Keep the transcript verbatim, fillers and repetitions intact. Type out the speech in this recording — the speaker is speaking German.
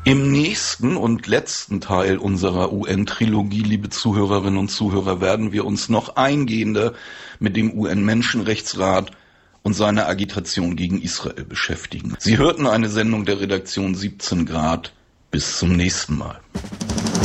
Im nächsten und letzten Teil unserer U N-Trilogie, liebe Zuhörerinnen und Zuhörer, werden wir uns noch eingehender mit dem U N-Menschenrechtsrat und seiner Agitation gegen Israel beschäftigen. Sie hörten eine Sendung der Redaktion siebzehn Grad. Bis zum nächsten Mal.